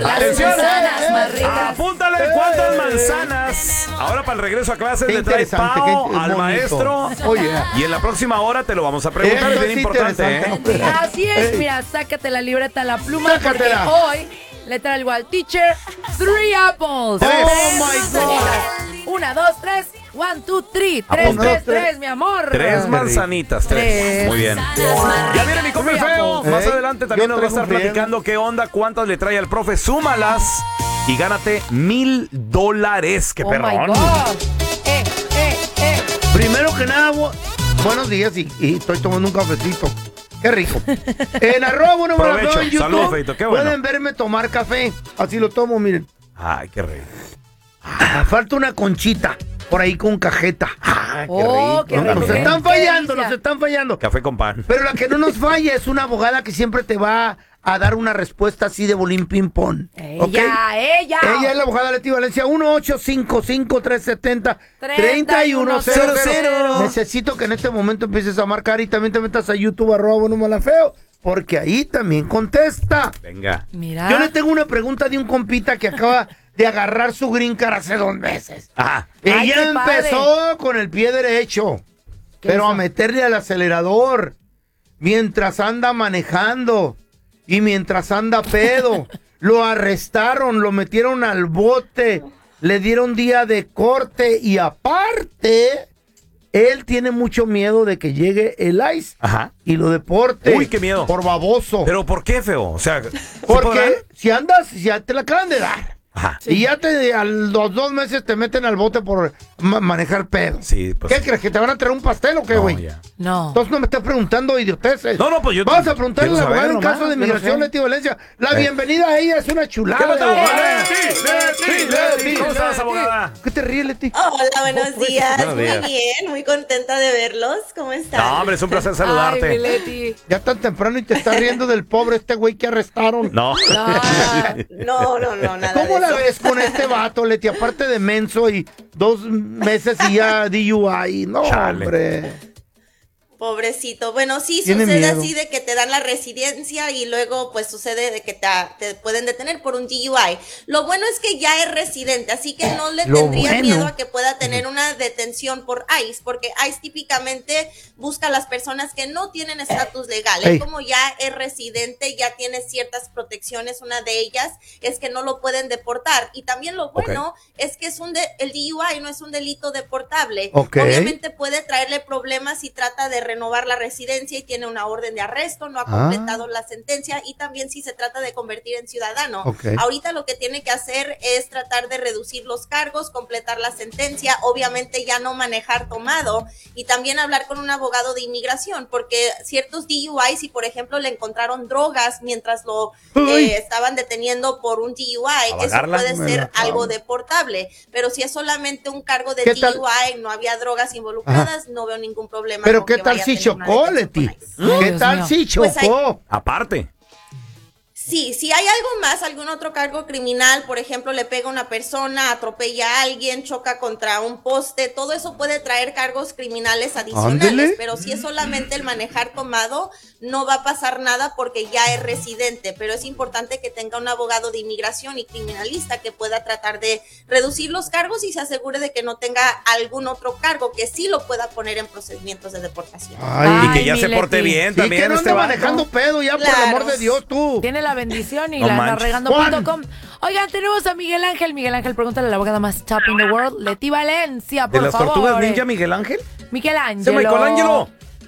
Atención, manzanas más ricas. apúntale cuántas manzanas. Ahora para el regreso a clases Qué le trae interesante, Pao qué al bonito. maestro. Oye. Y en la próxima hora te lo vamos a preguntar, Esto es bien es importante, interesante. ¿eh? Así es, Ey. mira, sácate la libreta, la pluma, Sácatela. porque hoy le traigo al teacher 3 apples. Tres. Tres Oh, my manzanitas. 1, 2, 3, 1, 2, 3. 3, Apunta. 3, 3, mi amor. Tres manzanitas, tres. Tres. Muy bien. Ya viene mi compa el feo. Más Ey, adelante también yo nos va a estar traigo un platicando qué onda, cuántas le trae al profe. Súmalas y gánate $1,000. ¡Qué Oh my perrón! God. Eh. Primero que nada, buenos días y estoy tomando un cafecito. Qué rico. En arroba bueno, bueno, Provecho. en YouTube Salud, Feito, qué bueno. pueden verme tomar café. Así lo tomo, miren. Ay, qué rey. Falta una conchita por ahí con cajeta. Oh, qué rico. Nos Qué están fallando, delicia. nos están fallando. Café con pan. Pero la que no nos falla es una abogada que siempre te va a dar una respuesta así de bolín ping-pong. Ella, ¿Ok? ella. Ella es la abogada Leti Valencia, 1-855-370-3100. Necesito que en este momento empieces a marcar y también te metas a YouTube, @bueno malafeo, porque ahí también contesta. Venga. Mira. Yo le tengo una pregunta de un compita que acaba de agarrar su green card hace 2 meses. Ajá. Ay, Ella qué padre. empezó con el pie derecho, ¿Qué pero hizo? a meterle al acelerador mientras anda manejando y mientras anda pedo. Lo arrestaron, lo metieron al bote, le dieron día de corte y aparte, él tiene mucho miedo de que llegue el ICE Ajá. y lo deporte. Uy, qué miedo. Por baboso. ¿Pero por qué, feo? O sea, ¿sí Porque podrán? si andas, ya te la acaban de dar. Ajá. Y ya a los 2 meses te meten al bote por manejar pedo. Sí, pues. ¿Qué crees? ¿Que te van a traer un pastel o qué, No, güey? ya. No. Entonces no me estás preguntando idioteces. No, pues yo Vamos a preguntarle a la quiero abogada saber en nomás, caso de yo no migración, sé. Leti Valencia. La bienvenida a ella es una ¿Qué chulada. pasó? de abogada. Leti, ¿cómo estás, abogada? ¿Qué te ríes, Leti? Hola, buenos días. Buenos días. Muy bien, muy contenta de verlos. ¿Cómo están? No, hombre, es un placer Ay, saludarte. mi Leti. Ya tan temprano y te estás riendo del pobre este güey que arrestaron. No. No, nada ¿Cómo de la eso. ves con este vato, Leti? Aparte de menso y 2 meses y ya DUI. No, Chale. hombre. Pobrecito. Bueno, sí, Tiene sucede miedo. así de que te dan la residencia y luego pues sucede de que te pueden detener por un DUI. Lo bueno es que ya es residente, así que no le Lo tendría bueno. miedo a que pueda tener una detención por ICE, porque ICE típicamente busca a las personas que no tienen estatus legal. Ey. Él como ya es residente, ya tiene ciertas protecciones, una de ellas es que no lo pueden deportar. Y también lo bueno es que el DUI no es un delito deportable. Ok. Obviamente puede traerle problemas si trata de renovar la residencia y tiene una orden de arresto, no ha completado la sentencia, y también si se trata de convertir en ciudadano. Ok. Ahorita lo que tiene que hacer es tratar de reducir los cargos, completar la sentencia, obviamente ya no manejar tomado, y también hablar con un abogado de inmigración, porque ciertos DUI, si por ejemplo le encontraron drogas mientras lo estaban deteniendo por un DUI, eso pagarla? puede Me ser la algo pago. deportable, pero si es solamente un cargo de ¿Qué tal? DUI, no había drogas involucradas, no veo ningún problema. Pero con ¿qué que tal vaya a si tener una chocó, detención Leti? con ICE. ¿Qué Dios tal mío. si Pues hay- chocó? Aparte. Sí, si hay algo más, algún otro cargo criminal, por ejemplo, le pega a una persona, atropella a alguien, choca contra un poste, todo eso puede traer cargos criminales adicionales, Ándele. pero si es solamente el manejar tomado, no va a pasar nada porque ya es residente, pero es importante que tenga un abogado de inmigración y criminalista que pueda tratar de reducir los cargos y se asegure de que no tenga algún otro cargo que sí lo pueda poner en procedimientos de deportación. Ay, Y que ya mi se porte Leti. bien sí, también que no este anda vato. manejando pedo ya, por el Claro. amor de Dios, tú. Tiene la bendición y No la anda manches. regando.com. Oigan, tenemos a Miguel Ángel. Miguel Ángel, pregúntale a la abogada más top in the world, Leti Valencia, por ¿De las favor. tortugas ninja, Miguel Ángel? Miguel ¡Ese Ángel. Michelangelo!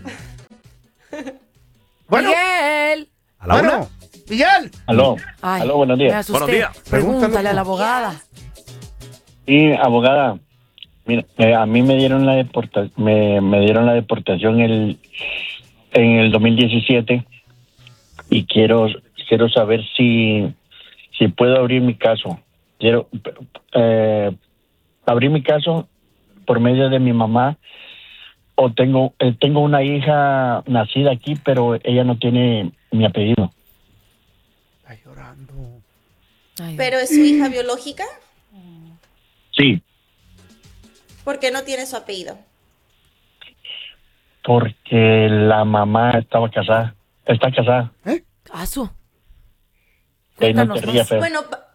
Bueno, Miguel. ¿A la bueno, Miguel. Aló, Ay, aló, buenos me días. asusté. Buenos días. Pregúntale a la abogada. Sí, abogada, mira, a mí me dieron la me dieron la deportación en el 2017 y quiero saber si puedo abrir mi caso. Quiero abrir mi caso por medio de mi mamá, o tengo una hija nacida aquí, pero ella no tiene mi apellido. Está llorando. Ay, ¿Pero es su hija biológica? Sí, ¿Por qué no tiene su apellido? porque la mamá está casada. Asu. Ahí no Cuéntanos te rías, más. feo. Bueno,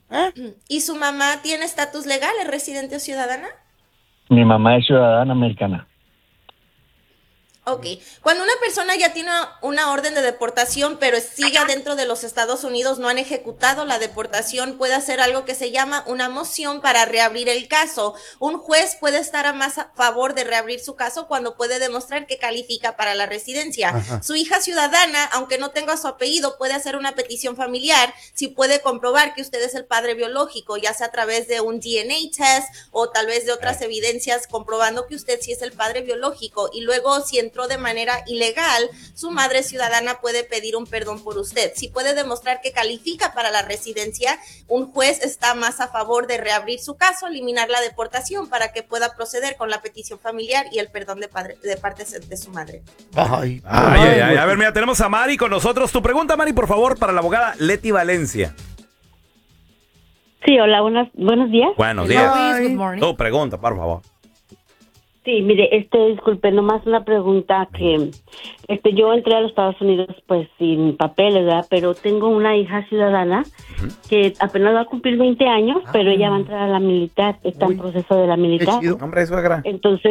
¿Y su mamá tiene estatus legal? ¿Es residente o ciudadana? Mi mamá es ciudadana americana. Ok. Cuando una persona ya tiene una orden de deportación, pero sigue dentro de los Estados Unidos, no han ejecutado la deportación, puede hacer algo que se llama una moción para reabrir el caso. Un juez puede estar más a favor de reabrir su caso cuando puede demostrar que califica para la residencia. Ajá. Su hija ciudadana, aunque no tenga su apellido, puede hacer una petición familiar si puede comprobar que usted es el padre biológico, ya sea a través de un DNA test o tal vez de otras evidencias comprobando que usted sí es el padre biológico. Y luego, si entró de manera ilegal, su madre ciudadana puede pedir un perdón por usted. Si puede demostrar que califica para la residencia, un juez está más a favor de reabrir su caso, eliminar la deportación para que pueda proceder con la petición familiar y el perdón de parte de su madre. Ay, A ver, mira, tenemos a Mari con nosotros. Tu pregunta, Mari, por favor, para la abogada Leti Valencia. Sí, hola, buenos días. Buenos Hello, días. Luis, good morning. Tu pregunta, por favor. Sí, mire, disculpe, nomás una pregunta que, yo entré a los Estados Unidos, pues, sin papeles, ¿verdad? Pero tengo una hija ciudadana que apenas va a cumplir 20 años, pero ella va a entrar a la militar, está en proceso de la militar. chido. Hombre, suegra. Entonces,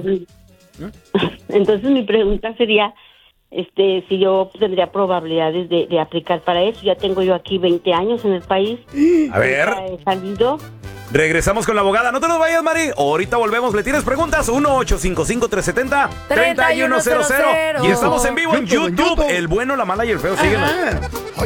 mi pregunta sería, si yo tendría probabilidades de aplicar para eso. Ya tengo yo aquí 20 años en el país. A ver. He salido. Regresamos con la abogada. No te nos vayas, Mari. Ahorita volvemos. ¿Le tienes preguntas? 1-855-370-3100. Y estamos en vivo en YouTube. El bueno, la mala y el feo. Síguenos. Ay,